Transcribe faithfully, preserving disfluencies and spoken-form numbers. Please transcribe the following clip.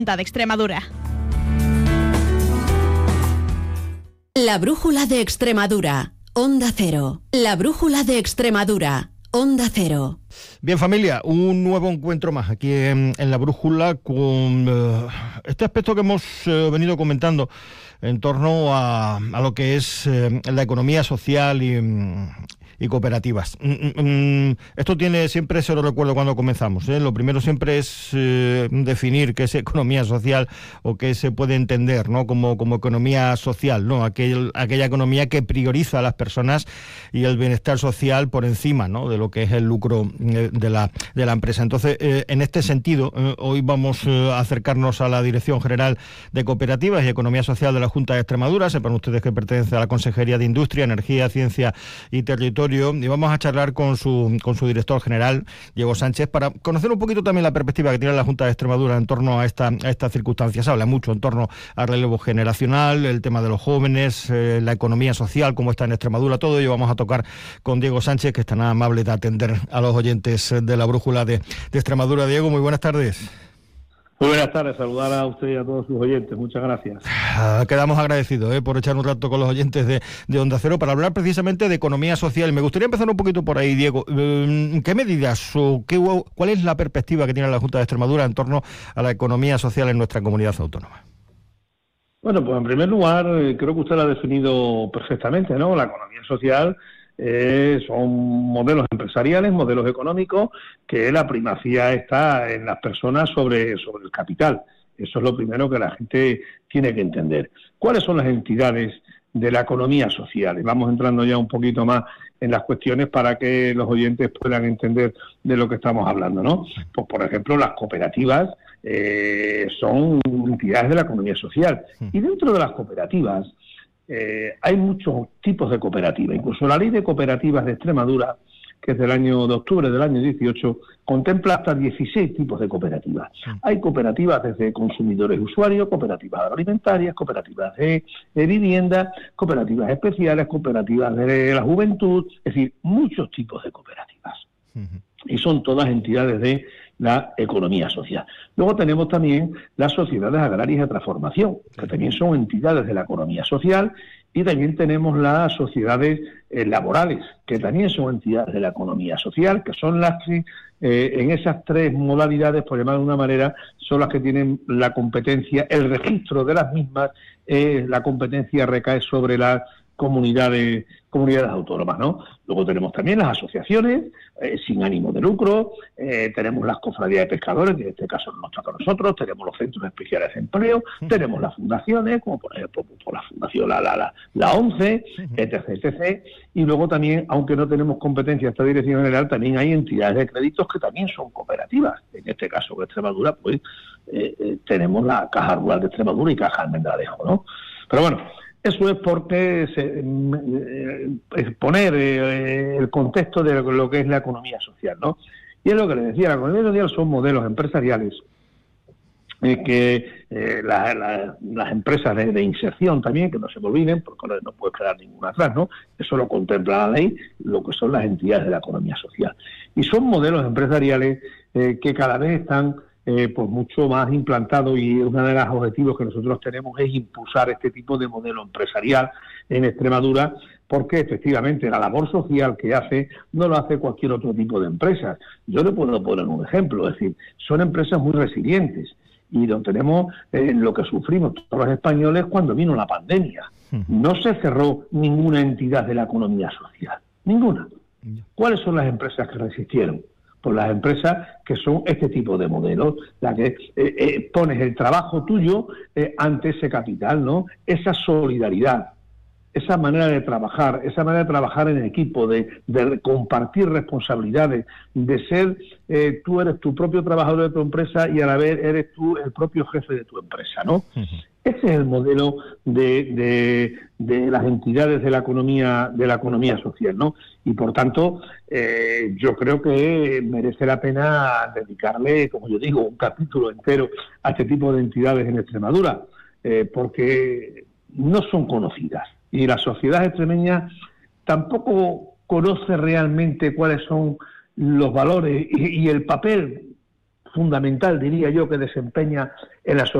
Junta de Extremadura. La brújula de Extremadura, Onda Cero. La brújula de Extremadura, Onda Cero. Bien, familia, un nuevo encuentro más aquí en, en La Brújula con uh, este aspecto que hemos uh, venido comentando en torno a, a lo que es uh, la economía social y... Um, y cooperativas. Esto tiene, siempre se lo recuerdo cuando comenzamos, ¿eh? Lo primero siempre es eh, definir qué es economía social o qué se puede entender, ¿no? como, como economía social, ¿no? Aquel, aquella economía que prioriza a las personas y el bienestar social por encima, ¿no? de lo que es el lucro de la, de la empresa. Entonces, eh, en este sentido, eh, hoy vamos eh, a acercarnos a la Dirección General de Cooperativas y Economía Social de la Junta de Extremadura. Sepan ustedes que pertenece a la Consejería de Industria, Energía, Ciencia y Territorio, y vamos a charlar con su con su director general, Diego Sánchez, para conocer un poquito también la perspectiva que tiene la Junta de Extremadura en torno a esta a estas circunstancias. Se habla mucho en torno al relevo generacional, el tema de los jóvenes, eh, la economía social, cómo está en Extremadura, todo ello vamos a tocar con Diego Sánchez, que es tan amable de atender a los oyentes de la Brújula de, de Extremadura. Diego, muy buenas tardes. Muy buenas tardes, saludar a usted y a todos sus oyentes, muchas gracias. Ah, quedamos agradecidos eh, por echar un rato con los oyentes de, de Onda Cero para hablar precisamente de economía social. Me gustaría empezar un poquito por ahí, Diego. ¿Qué medidas o qué, cuál es la perspectiva que tiene la Junta de Extremadura en torno a la economía social en nuestra comunidad autónoma? Bueno, pues en primer lugar, creo que usted lo ha definido perfectamente, ¿no? La economía social Eh, son modelos empresariales, modelos económicos, que la primacía está en las personas sobre, sobre el capital. Eso es lo primero que la gente tiene que entender. ¿Cuáles son las entidades de la economía social? Y vamos entrando ya un poquito más en las cuestiones para que los oyentes puedan entender de lo que estamos hablando, ¿no? Pues, por ejemplo, las cooperativas eh, son entidades de la economía social. Y dentro de las cooperativas, Eh, hay muchos tipos de cooperativas. Incluso la Ley de Cooperativas de Extremadura, que es del año de octubre del año dieciocho, contempla hasta dieciséis tipos de cooperativas. Sí. Hay cooperativas desde consumidores y usuarios, cooperativas agroalimentarias, cooperativas de, de vivienda, cooperativas especiales, cooperativas de la juventud, es decir, muchos tipos de cooperativas. Uh-huh. Y son todas entidades de la economía social. Luego tenemos también las sociedades agrarias de transformación, que también son entidades de la economía social, y también tenemos las sociedades eh, laborales, que también son entidades de la economía social, que son las que eh, en esas tres modalidades, por llamar de una manera, son las que tienen la competencia, el registro de las mismas, eh, la competencia recae sobre las comunidades, comunidades autónomas, ¿no? Luego tenemos también las asociaciones eh, sin ánimo de lucro, eh, tenemos las cofradías de pescadores, que en este caso nos toca a nosotros, tenemos los centros especiales de empleo, tenemos las fundaciones, como por ejemplo por la fundación la, la, la, la ONCE, etcétera, etcétera. Y luego también, aunque no tenemos competencia esta dirección general, también hay entidades de créditos que también son cooperativas. En este caso, en Extremadura, pues eh, eh, tenemos la Caja Rural de Extremadura y Caja Almendralejo, ¿no? Pero bueno, eso es porque se, eh, poner eh, el contexto de lo que es la economía social, ¿no? Y es lo que les decía, la economía social son modelos empresariales eh, que eh, la, la, las empresas de, de inserción también, que no se me olviden, porque no, no puede quedar ninguna atrás, ¿no? Eso lo contempla la ley, lo que son las entidades de la economía social. Y son modelos empresariales eh, que cada vez están Eh, pues mucho más implantado, y uno de los objetivos que nosotros tenemos es impulsar este tipo de modelo empresarial en Extremadura, porque efectivamente la labor social que hace no lo hace cualquier otro tipo de empresas. Yo le puedo poner un ejemplo, es decir, son empresas muy resilientes, y lo tenemos eh, lo que sufrimos todos los españoles cuando vino la pandemia. No se cerró ninguna entidad de la economía social, ninguna. ¿Cuáles son las empresas que resistieron? Por las empresas que son este tipo de modelos, la que eh, eh, pones el trabajo tuyo eh, ante ese capital, ¿no? Esa solidaridad, esa manera de trabajar, esa manera de trabajar en equipo, de, de compartir responsabilidades, de ser, eh, tú eres tu propio trabajador de tu empresa y a la vez eres tú el propio jefe de tu empresa, ¿no? Uh-huh. Ese es el modelo de, de, de las entidades de la economía de la economía social, ¿no? Y por tanto, eh, yo creo que merece la pena dedicarle, como yo digo, un capítulo entero a este tipo de entidades en Extremadura, eh, porque no son conocidas. Y la sociedad extremeña tampoco conoce realmente cuáles son los valores y, y el papel fundamental, diría yo, que desempeña en la sociedad